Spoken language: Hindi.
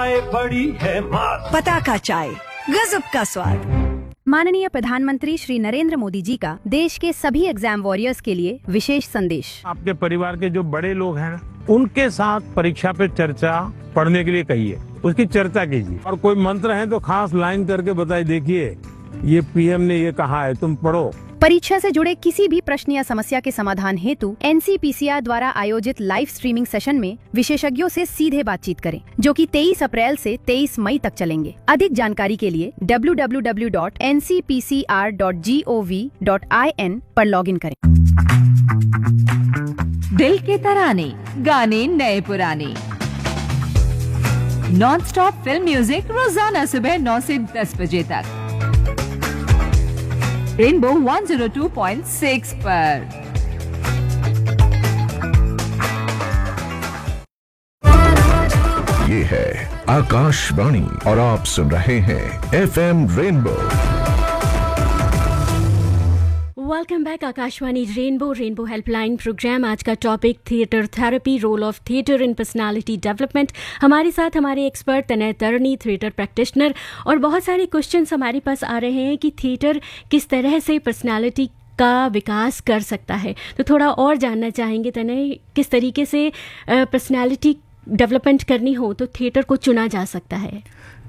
बड़ी है पताका चाय, गजब का स्वाद। माननीय प्रधानमंत्री श्री नरेंद्र मोदी जी का देश के सभी एग्जाम वॉरियर्स के लिए विशेष संदेश। आपके परिवार के जो बड़े लोग हैं उनके साथ परीक्षा पे चर्चा पढ़ने के लिए कहिए, उसकी चर्चा कीजिए और कोई मंत्र है तो खास लाइन करके बताइए, देखिए ये पीएम ने ये कहा है, तुम पढ़ो। परीक्षा से जुड़े किसी भी प्रश्न या समस्या के समाधान हेतु एनसीपीसीआर द्वारा आयोजित लाइव स्ट्रीमिंग सेशन में विशेषज्ञों से सीधे बातचीत करें, जो कि 23 अप्रैल से 23 मई तक चलेंगे। अधिक जानकारी के लिए www.ncpcr.gov.in पर लॉगिन करें। दिल के तराने, गाने नए पुराने, नॉन स्टॉप फिल्म म्यूजिक रोजाना सुबह 9 से 10 बजे तक रेनबो 102.6 पर। ये है आकाशवाणी और आप सुन रहे हैं FM rainbow. Welcome back. Akashvani rainbow helpline programme. आज का topic theatre therapy, role of theatre in personality development. हमारे साथ हमारे एक्सपर्ट तनय तरनी, थिएटर प्रैक्टिशनर, और बहुत सारे क्वेश्चंस हमारे पास आ रहे हैं कि थिएटर किस तरह से पर्सनालिटी का विकास कर सकता है। तो थोड़ा और जानना चाहेंगे तनय, किस तरीके से पर्सनालिटी डेवलपमेंट करनी हो तो थिएटर को चुना जा सकता है।